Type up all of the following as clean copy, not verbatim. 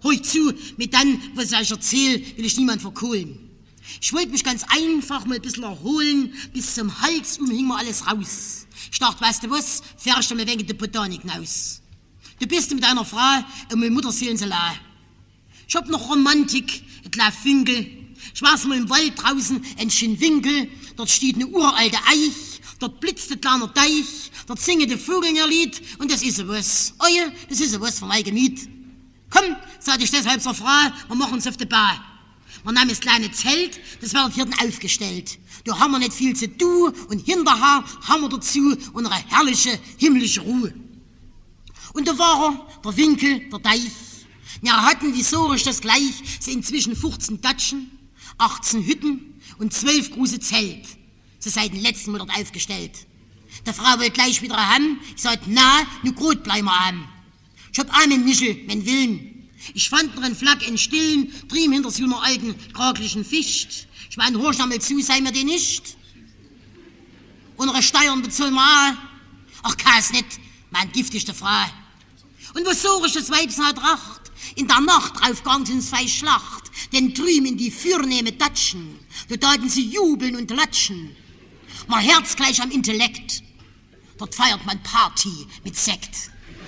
Hör zu, mit dann, was ich euch erzähle, will ich niemand verkohlen. Ich wollte mich ganz einfach mal ein bisschen erholen, bis zum Hals hing mir alles raus. Ich dachte, weißt du was, fährst du mal wegen der Botanik aus. Du bist mit deiner Frau und meine Mutter sehen sie la. Ich hab noch Romantik, ein kleiner Finkel. Ich war's mal im Wald draußen, ein schönen Winkel. Dort steht eine uralte Eich, dort blitzt ein kleiner Deich, dort singe der Vögel ihr Lied und das ist was. Oh ja, das ist was von meinem Gemüt. Komm, sagte ich deshalb zur Frau, wir machen uns auf die Bahn. Wir nahmen das kleine Zelt, das wird hier dann aufgestellt. Da haben wir nicht viel zu tun und hinterher haben wir dazu unsere herrliche himmlische Ruhe. Und da war er, der Winkel, der Deich. Ja, hatten, wieso ist das gleich, so inzwischen 15 Datschen, 18 Hütten und 12 große Zelt. Sie seit dem letzten Mal dort aufgestellt. Der Frau wollte gleich wieder haben. Ich sagte, na, nur gut bleiben wir haben. Ich hab auch mein Nischel, mein Willen. Ich fand noch einen Flack in Stillen, trieb hinter so einer alten, kraglichen Ficht. Ich mein, hörst du mal zu, sei mir die nicht. Unsere Steuern bezahlen wir auch. Ach, kann's nicht, mein giftigste Frau. Und was so ist das Weibs hat Tracht? In der Nacht draufgegangen sind zwei Schlacht, denn drüben in die fürnehme Datschen, da taten sie jubeln und latschen. Mein Herz gleich am Intellekt, dort feiert man Party mit Sekt.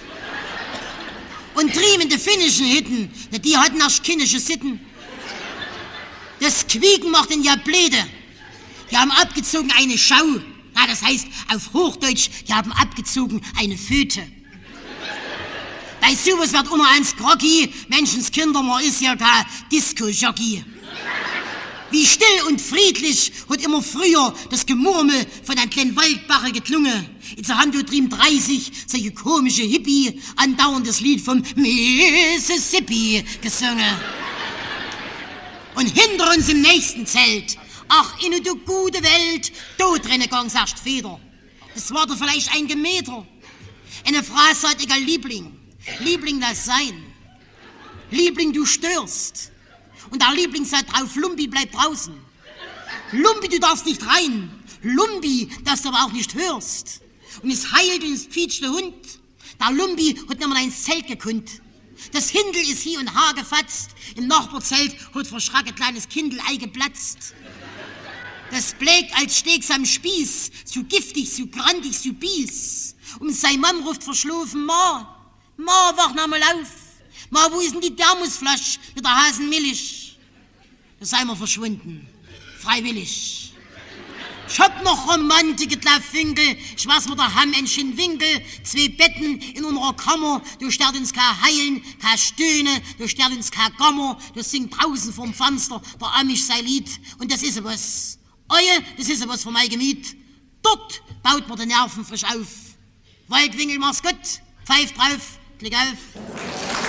Und drüben in die finnischen Hütten, die hatten erst kindische Sitten. Das Quieken macht den ja bläde. Die haben abgezogen eine Schau. Ja, das heißt auf Hochdeutsch, die haben abgezogen eine Föte. Bei sowas wird immer eins groggy, Menschenskinder, man ist ja kein Disco-Jockey. Wie still und friedlich hat immer früher das Gemurmel von einem kleinen Waldbacher geklungen. Jetzt haben wir drüben 30 solche komische Hippie andauernd das Lied vom Mississippi gesungen. Und hinter uns im nächsten Zelt, ach, in der gute Welt, da drinnen gang's erst Feder. Das war doch vielleicht ein Gemeter. Eine Frau sagt, egal Liebling, Liebling, lass sein. Liebling, du störst. Und der Liebling sagt drauf, Lumpi, bleib draußen. Lumpi, du darfst nicht rein. Lumpi, dass du aber auch nicht hörst. Und es heilt und es quietscht der Hund. Der Lumpi hat nicht mal ins Zelt gekunnt. Das Hindel ist hier und haar gefatzt. Im Nachbarzelt hat verschrack ein kleines Kindel-Ei geplatzt. Das blägt als Steaks am Spieß, so giftig, so grantig, so bies. Und sein Mann ruft verschlafen, Ma, wach noch mal auf. Ma, wo ist denn die Thermosflasche mit der Hasenmilch? Da sei wir verschwunden, freiwillig. Ich hab noch Romantik, Finkel, ich weiß mit der Hamm ein schönen Winkel, 2 Betten in unserer Kammer, du stört uns kein Heilen, kein Stöhne, du stört uns kein Gammer, du singt draußen vorm Fenster der Amish sein Lied und das ist was. Oje, das ist was von meinem Gemüt. Dort baut man die Nerven frisch auf. Waldwinkel, mach's gut, pfeif drauf, klick auf.